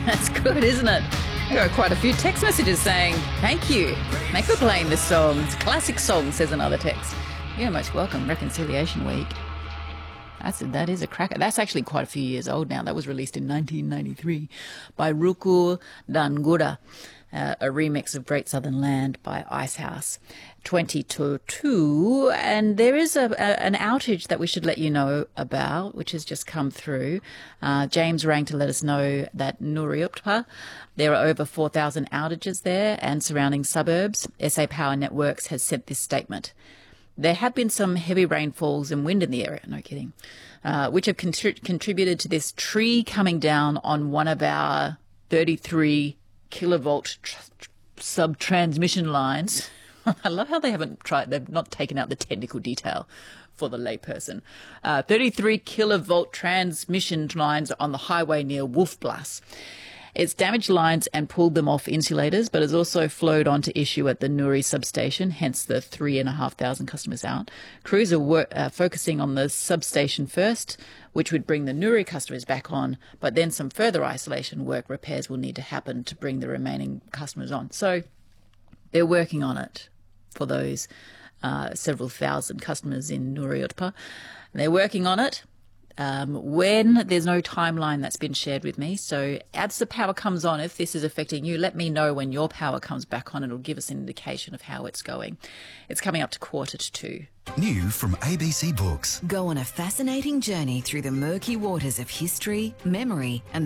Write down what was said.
That's good, isn't it? I got quite a few text messages saying, thank you. Thanks for playing this song. It's a classic song, says another text. You're most welcome. Reconciliation Week. That is a cracker. That's actually quite a few years old now. That was released in 1993 by Ruku Dan a remix of Great Southern Land by Icehouse. 2022, and there is an outage that we should let you know about, which has just come through. James rang to let us know that Nuriupta, there are over 4,000 outages there and surrounding suburbs. SA Power Networks has sent this statement. There have been some heavy rainfalls and wind in the area, no kidding, which have contributed to this tree coming down on one of our 33 kilovolt sub-transmission lines. I love how they've not taken out the technical detail for the layperson. 33 kilovolt transmission lines on the highway near Wolfblas. It's damaged lines and pulled them off insulators, but has also flowed onto issue at the Nuri substation, hence the 3,500 customers out. Crews are focusing on the substation first, which would bring the Nuri customers back on, but then some further isolation work repairs will need to happen to bring the remaining customers on. So they're working on it for those several thousand customers in Nuriupta. They're working on it. When there's no timeline that's been shared with me. So as the power comes on, if this is affecting you, let me know when your power comes back on. It'll give us an indication of how it's going. It's coming up to 1:45. New from ABC Books. Go on a fascinating journey through the murky waters of history, memory, and